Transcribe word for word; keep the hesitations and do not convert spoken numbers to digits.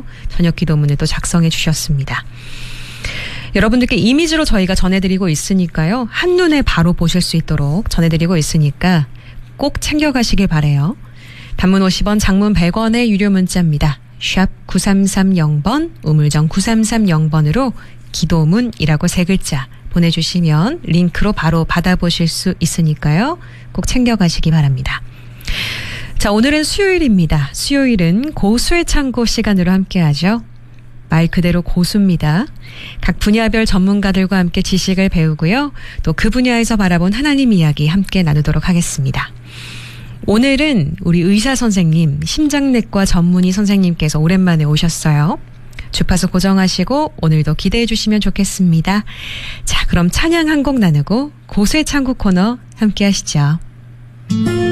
저녁 기도문을 또 작성해 주셨습니다. 여러분들께 이미지로 저희가 전해드리고 있으니까요. 한눈에 바로 보실 수 있도록 전해드리고 있으니까 꼭 챙겨가시길 바라요. 단문 오십 원, 장문 백 원의 유료 문자입니다. 샵 구삼삼공 번, 우물정 구삼삼공 번으로 기도문이라고 세 글자 보내주시면 링크로 바로 받아보실 수 있으니까요. 꼭 챙겨가시기 바랍니다. 자, 오늘은 수요일입니다. 수요일은 고수의 창고 시간으로 함께하죠. 말 그대로 고수입니다. 각 분야별 전문가들과 함께 지식을 배우고요. 또 그 분야에서 바라본 하나님 이야기 함께 나누도록 하겠습니다. 오늘은 우리 의사 선생님, 심장내과 전문의 선생님께서 오랜만에 오셨어요. 주파수 고정하시고 오늘도 기대해 주시면 좋겠습니다. 자, 그럼 찬양 한 곡 나누고 고수의 창고 코너 함께 하시죠.